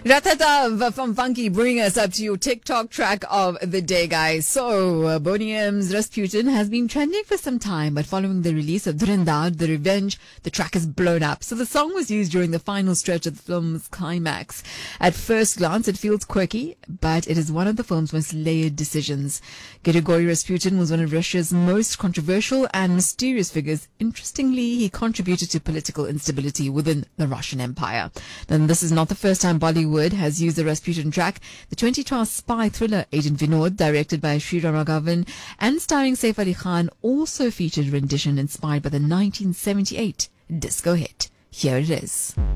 Ratata from Funky bring us up to your TikTok track of the day, guys. So, Boney M's Rasputin has been trending for some time, but following the release of Dhurandhar, The Revenge, the track has blown up. So the song was used during the final stretch of the film's climax. At first glance, it feels quirky, but it is one of the film's most layered decisions. Grigory Rasputin was one of Russia's most controversial and mysterious figures. Interestingly, he contributed to political instability within the Russian Empire. Then this is not the first time Bollywood has used the Rasputin track. The 2012 spy thriller Agent Vinod, directed by Sriram Raghavan and starring Saif Ali Khan, also featured a rendition inspired by the 1978 disco hit. Here it is.